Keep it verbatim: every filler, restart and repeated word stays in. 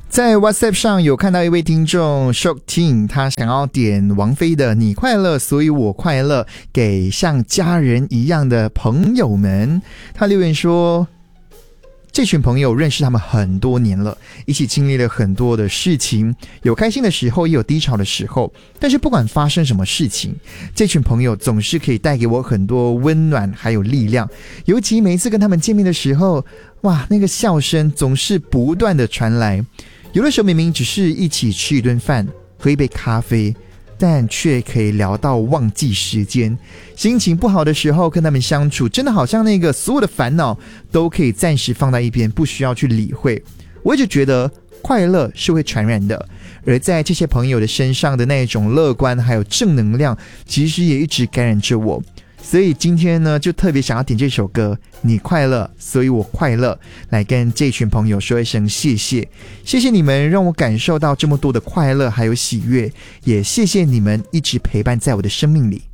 在 WhatsApp 上有看到一位听众 Shoktin， 他想要点王菲的你快乐所以我快乐给像家人一样的朋友们。他留言说，这群朋友认识他们很多年了，一起经历了很多的事情，有开心的时候也有低潮的时候，但是不管发生什么事情，这群朋友总是可以带给我很多温暖还有力量。尤其每一次跟他们见面的时候，哇，那个笑声总是不断的传来。有的时候明明只是一起吃一顿饭，喝一杯咖啡，但却可以聊到忘记时间。心情不好的时候跟他们相处，真的好像那个所有的烦恼都可以暂时放在一边，不需要去理会。我一直觉得快乐是会传染的，而在这些朋友的身上的那种乐观还有正能量，其实也一直感染着我。所以今天呢，就特别想要点这首歌你快乐所以我快乐，来跟这群朋友说一声谢谢。谢谢你们让我感受到这么多的快乐还有喜悦，也谢谢你们一直陪伴在我的生命里。